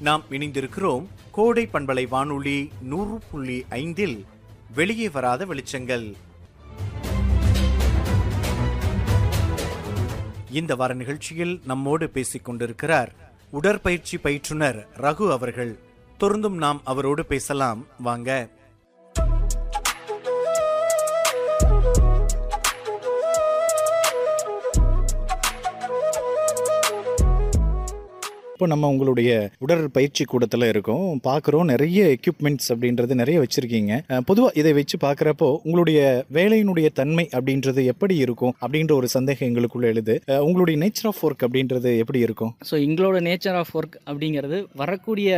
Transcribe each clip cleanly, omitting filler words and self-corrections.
நாம் இணைந்திருக்கிறோம் கோடை பண்பலை வானொலி 100.5 வெளியே வராத வெளிச்சங்கள். இந்த வார நிகழ்ச்சியில் நம்மோடு பேசிக் கொண்டிருக்கிறார் உடற்பயிற்சி பயிற்றுனர் ரகு அவர்கள். தொடர்ந்தும் நாம் அவரோடு பேசலாம் வாங்க. இப்போ நம்ம உங்களுடைய உடற்பயிற்சி கூடத்தில் இருக்கோம், பார்க்குறோம். நிறைய எக்யூப்மெண்ட்ஸ் அப்படின்றது நிறைய வச்சுருக்கீங்க. பொதுவாக இதை வச்சு பார்க்குறப்போ உங்களுடைய வேலையினுடைய தன்மை அப்படின்றது எப்படி இருக்கும் அப்படின்ற ஒரு சந்தேகம் எங்களுக்குள்ள எழுது. உங்களுடைய நேச்சர் ஆஃப் ஒர்க் அப்படின்றது எப்படி இருக்கும்? ஸோ எங்களோட நேச்சர் ஆஃப் ஒர்க் அப்படிங்கிறது வரக்கூடிய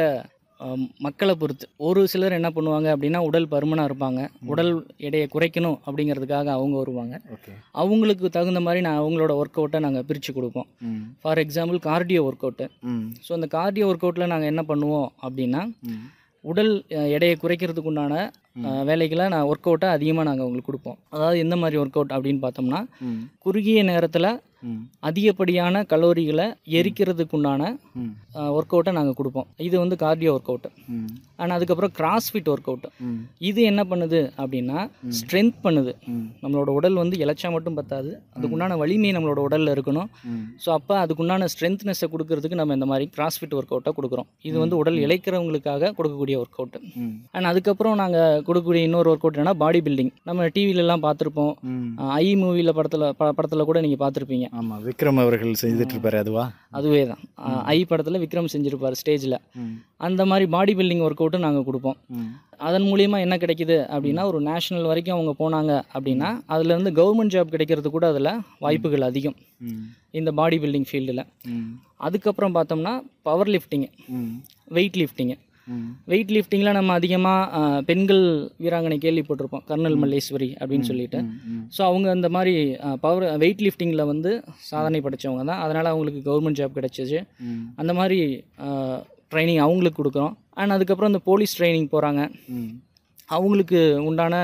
மக்களை பொறுத்து. ஒரு சிலர் என்ன பண்ணுவாங்க அப்படின்னா உடல் பருமனாக இருப்பாங்க, உடல் எடையை குறைக்கணும் அப்படிங்கிறதுக்காக அவங்க வருவாங்க. அவங்களுக்கு தகுந்த மாதிரி அவங்களோட ஒர்க் அவுட்டை நாங்கள் பிரித்து கொடுப்போம். For example cardio work out. So அந்த கார்டியோ ஒர்க் அவுட்டில் நாங்கள் என்ன பண்ணுவோம் அப்படின்னா உடல் எடையை குறைக்கிறதுக்கு உண்டான வேலைகளை ஒர்க் அவுட்டை அதிகமாக நாங்கள் உங்களுக்கு கொடுப்போம். அதாவது எந்த மாதிரி ஒர்க் அவுட் அப்படின்னு பார்த்தோம்னா குறுகிய நேரத்தில் அதிகப்படியான கலோரிகளை எரிக்கிறதுக்குண்டான ஒர்க் அவுட்டை நாங்கள் கொடுப்போம். இது வந்து கார்டியோ ஒர்க் அவுட்டு. ஆனால் அதுக்கப்புறம் கிராஸ்ஃபிட் ஒர்க் அவுட்டு. இது என்ன பண்ணுது அப்படின்னா ஸ்ட்ரென்த் பண்ணுது. நம்மளோட உடல் வந்து இளைச்சா மட்டும் பத்தாது, அதுக்குண்டான வலிமை நம்மளோட உடலில் இருக்கணும். ஸோ அப்போ அதுக்குண்டான ஸ்ட்ரென்த்னஸை கொடுக்கறதுக்கு நம்ம இந்த மாதிரி கிராஸ்ஃபிட் ஒர்க் அவுட்டை கொடுக்குறோம். இது வந்து உடல் இளைக்கிறவங்களுக்காக கொடுக்கக்கூடிய ஒர்க் அவுட்டு. அண்ட் அதுக்கப்புறம் நாங்கள் கொடுக்கக்கூடிய இன்னொரு ஒர்க் அவுட் என்னன்னா பாடி பில்டிங். நம்ம டிவிலெலாம் பார்த்துருப்போம், ஐ மூவியில் படத்தில் கூட நீங்கள் பார்த்துருப்பீங்க. ஆமாம், விக்ரம் அவர்கள் செஞ்சுட்டு இருப்பாரு. அதுவே தான் ஐ படத்தில் விக்ரம் செஞ்சுருப்பார் ஸ்டேஜில். அந்த மாதிரி பாடி பில்டிங் ஒர்க் அவுட்டும் நாங்கள் கொடுப்போம். அதன் மூலிமா என்ன கிடைக்கிது அப்படின்னா ஒரு நேஷனல் வரைக்கும் அவங்க போனாங்க அப்படின்னா அதுலேருந்து கவர்மெண்ட் ஜாப் கிடைக்கிறது கூட அதில் வாய்ப்புகள் அதிகம் இந்த பாடி பில்டிங் ஃபீல்டில். அதுக்கப்புறம் பார்த்தோம்னா power lifting, wait lifting. Wait லிஃப்டிங்கில் நம்ம அதிகமாக பெண்கள் வீராங்கனை கேள்விப்பட்டிருப்போம், கர்னல் மல்லேஸ்வரி அப்படின்னு சொல்லிட்டு. ஸோ அவங்க அந்த மாதிரி வெயிட் லிஃப்டிங்கில் வந்து சாதனை படைத்தவங்க தான். அதனால் அவங்களுக்கு கவர்மெண்ட் ஜாப் கிடச்சிச்சு. அந்த மாதிரி ட்ரைனிங் அவங்களுக்கு கொடுக்குறோம். அண்ட் அதுக்கப்புறம் இந்த போலீஸ் ட்ரைனிங் போகிறாங்க, அவங்களுக்கு உண்டான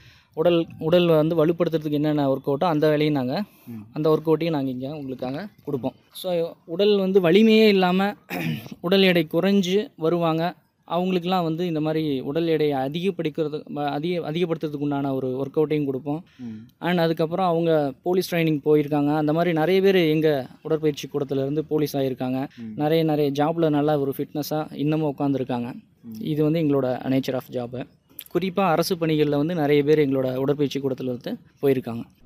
உடல் வந்து வலுப்படுத்துறதுக்கு என்னென்ன ஒர்க் அவுட்டோ அந்த வேலையும் அந்த ஒர்க் அவுட்டையும் நாங்கள் இங்கே உங்களுக்காக கொடுப்போம். ஸோ உடல் வந்து வலிமையே இல்லாமல் உடல் எடை குறைஞ்சு வருவாங்க, அவங்களுக்கெல்லாம் வந்து இந்த மாதிரி உடல் எடையை அதிகப்படுத்துறதுக்கு உண்டான ஒரு ஒர்க் அவுட்டையும் கொடுப்போம். அண்ட் அதுக்கப்புறம் அவங்க போலீஸ் ட்ரைனிங் போயிருக்காங்க. அந்த மாதிரி நிறைய பேர் எங்கள் உடற்பயிற்சி கூடத்துலேருந்து போலீஸ் ஆகியிருக்காங்க. நிறைய ஜாபில் நல்லா ஒரு ஃபிட்னஸாக இன்னமும் உட்காந்துருக்காங்க. இது வந்து எங்களோட நேச்சர் ஆஃப் ஜாபு. குறிப்பாக அரசு பணிகளில் வந்து நிறைய பேர் எங்களோட உடற்பயிற்சி கூடத்தில் வந்து போயிருக்காங்க.